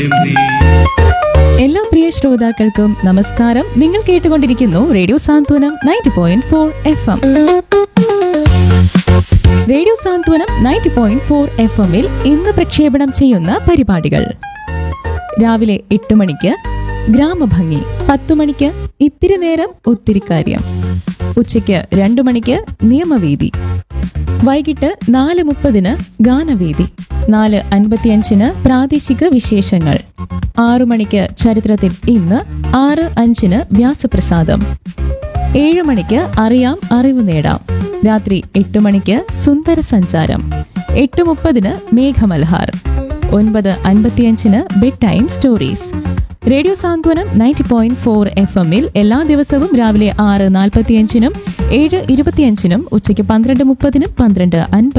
എല്ലാ പ്രിയ ശ്രോതാക്കൾക്കും നമസ്കാരം. നിങ്ങൾ കേട്ടുകൊണ്ടിരിക്കുന്നു റേഡിയോ സാന്ത്വനം 90.4 FM. റേഡിയോ സാന്ത്വനം 90.4 FM-ൽ ഇന്ന് പ്രക്ഷേപണം ചെയ്യുന്ന പരിപാടികൾ: രാവിലെ 8 മണിക്ക് ഗ്രാമഭംഗി, 10 മണിക്ക് ഇത്തിരി നേരം ഒത്തിരി കാര്യം, ഉച്ചയ്ക്ക് 2 മണിക്ക് നിയമവേദി, വൈകിട്ട് 4:30 ഗാനവേദി, 4:55 പ്രാദേശിക വിശേഷങ്ങൾ, 6 മണിക്ക് ചരിത്രത്തിൽ ഇന്ന്, 6:05 വ്യാസപ്രസാദം, 7 മണിക്ക് അറിയാം അറിവ് നേടാം, രാത്രി 8 മണിക്ക് സുന്ദര സഞ്ചാരം, 8:30 Meghamalhar, 9:55 bed time stories. Radio സാന്ത്വനം 90.4 FM-ൽ എല്ലാ ദിവസവും രാവിലെ 6:45 7:25 ഉച്ചയ്ക്ക് 12:30 12:50